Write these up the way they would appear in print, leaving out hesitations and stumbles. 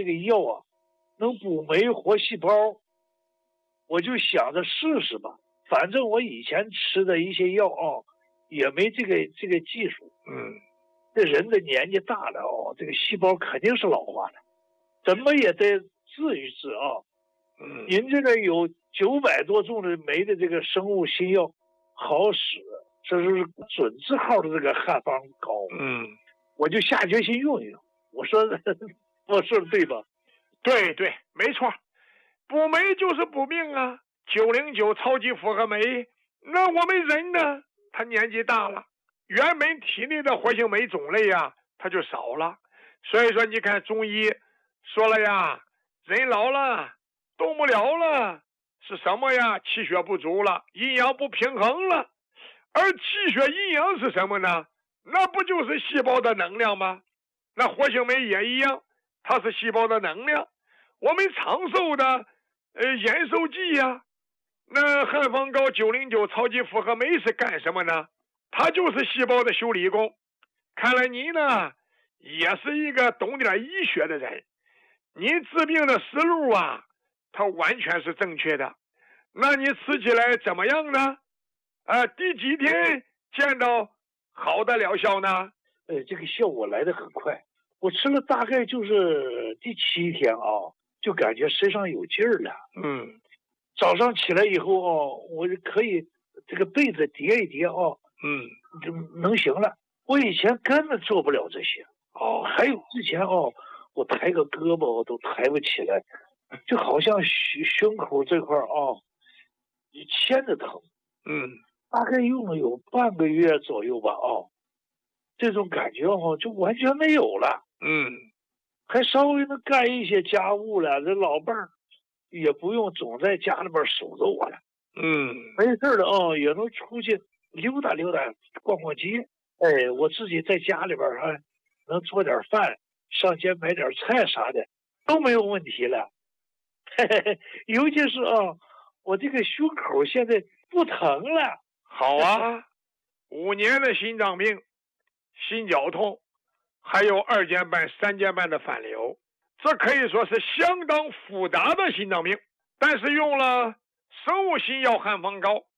个药啊能补酶活细胞，我就想着试试吧。反正我以前吃的一些药啊，也没这个技术。这人的年纪大了哦，这个细胞肯定是老化的，怎么也得治一治啊。您这个有900多种的酶的这个生物新药，好使，这是准字号的这个汉方膏。我就下决心用一用。我说我说的对吧？ 对，没错，补酶就是补命啊。909超级复合酶，那我们人呢，他年纪大了，原本体内的活性酶种类呀，它就少了。所以说你看中医说了呀，人老了动不了了，是什么呀？气血不足了，阴阳不平衡了。而气血阴阳是什么呢？那不就是细胞的能量吗？那活性酶也一样，它是细胞的能量。我们长寿的延寿剂呀，那汉方膏909超级复合酶是干什么呢？它就是细胞的修理工。看来你呢也是一个懂点医学的人，你治病的思路啊，它完全是正确的。那你吃起来怎么样呢？第几天见到好的疗效呢？ 这个效果来得很快，我吃了大概就是第7天啊，就感觉身上有劲儿了。早上起来以后啊，我就可以这个被子叠一叠啊，就能行了。我以前根本做不了这些。还有之前我抬个胳膊我都抬不起来，就好像胸口这块啊，牵着疼。大概用了有半个月左右吧这种感觉就完全没有了。还稍微能干一些家务了，这老伴儿也不用总在家里边守着我了。没事了也能出去溜达溜达，逛逛街。我自己在家里边还能做点饭，上街买点菜啥的都没有问题了。尤其是我这个胸口现在不疼了。 好啊，5年的心脏病、心绞痛，还有2尖瓣、3尖瓣的反流，这可以说是相当复杂的心脏病。但是用了生物新药汉方膏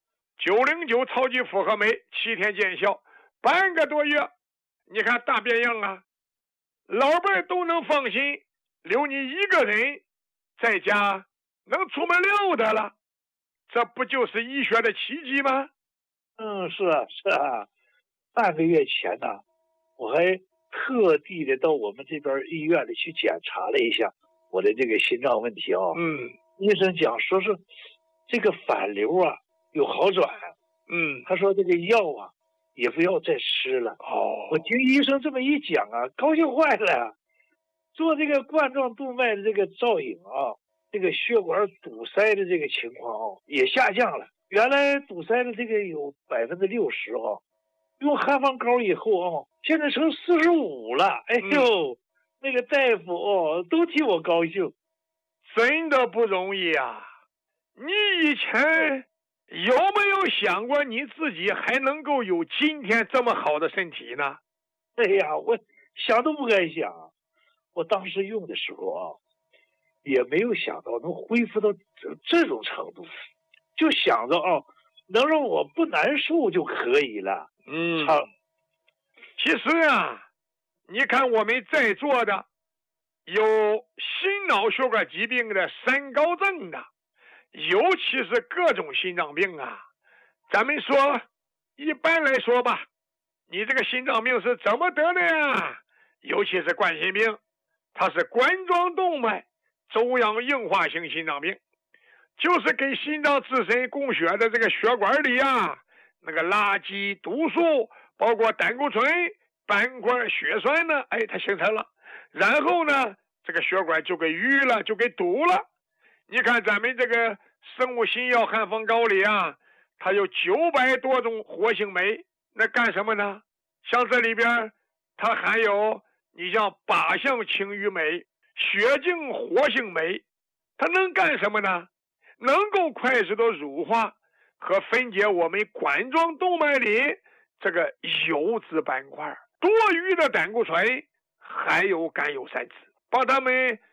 909超级复合酶，7天见效，半个多月，你看大变样啊！老伴都能放心，留你一个人在家能出门溜达了，这不就是医学的奇迹吗？ 是啊，半个月前呢，我还特地的到我们这边医院里去检查了一下我的这个心脏问题医生讲说是这个反流啊有好转。他说这个药啊也不要再吃了。我听医生这么一讲啊，高兴坏了。做这个冠状动脉的这个造影这个血管堵塞的这个情况也下降了。原来堵塞的这个有60%用汉方膏以后现在成45%了。哎呦，那个大夫都替我高兴， 真的不容易啊！你以前有没有想过你自己还能够有今天这么好的身体呢？ 哎呀，我想都不敢想。我当时用的时候也没有想到能恢复到这种程度，就想着能让我不难受就可以了。 其实啊，你看我们在座的有心脑血管疾病的3高症的，尤其是各种心脏病啊。咱们说一般来说吧，你这个心脏病是怎么得的呀？尤其是冠心病，它是冠状动脉粥样硬化型心脏病，就是给心脏自身供血的这个血管里那个垃圾毒素，包括胆固醇、斑块、血栓呢，它形成了，然后呢这个血管就给淤了，就给堵了。你看咱们这个生物新药汉方膏里它有900多种活性酶，那干什么呢？像这里边它含有你像靶向清淤酶、血净活性酶，它能干什么呢？能够快速的乳化和分解我们冠状动脉里这个油脂斑块、多余的胆固醇还有甘油三酯，把它们